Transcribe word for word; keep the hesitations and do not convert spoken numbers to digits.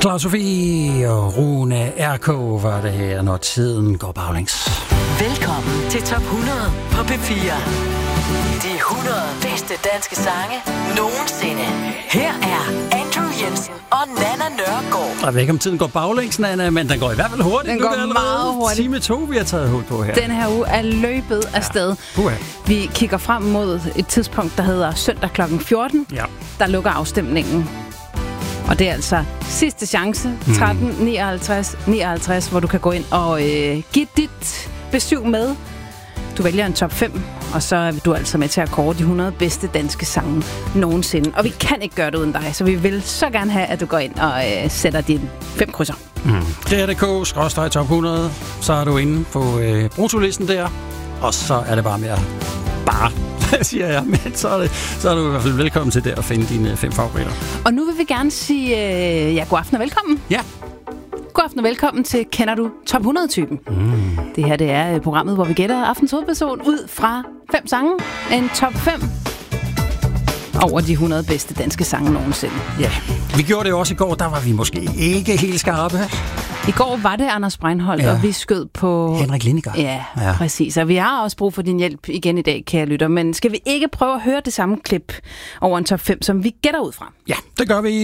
Clara Sofie og Rune R K var det her, når tiden går baglæns. Velkommen til Top hundrede på P fire. De hundrede bedste danske sange nogensinde. Her er Andrew Jensen og Nana Nørgaard. Jeg ved ikke, om tiden går baglæns, Nana, men den går i hvert fald hurtigt. Den går meget hurtigt. Time to, vi har taget hul på her. Den her uge er løbet afsted. Ja. Uh-huh. Vi kigger frem mod et tidspunkt, der hedder søndag klokken fjorten. Ja. Der lukker afstemningen. Og det er altså sidste chance, tretten nioghalvtreds nioghalvtreds, hvor du kan gå ind og øh, give dit besøg med. Du vælger en top fem, og så er du altså med til at kåre de hundrede bedste danske sange nogensinde. Og vi kan ikke gøre det uden dig, så vi vil så gerne have, at du går ind og øh, sætter dine fem krydser. Mm. D R punktum d k skråstreg top hundrede, så er du inde på øh, brutolisten der, og så er det bare mere bare, siger jeg, men så er, det, så er du i hvert fald velkommen til der at finde dine fem favoritter. Og nu vil vi gerne sige, øh, ja, god aften og velkommen. Ja. God aften og velkommen til Kender du Top hundrede-typen. Mm. Det her, det er programmet, hvor vi gætter aftens hovedperson ud fra fem sange. En top fem over de hundrede bedste danske sange nogensinde. Ja, vi gjorde det også i går, der var vi måske ikke helt skarpe. I går var det Anders Breinholt, ja. Og vi skød på Henrik Lindegaard. Ja, ja, præcis. Og vi har også brug for din hjælp igen i dag, kære lytter. Men skal vi ikke prøve at høre det samme klip over en top fem, som vi gætter ud fra? Ja, det gør vi.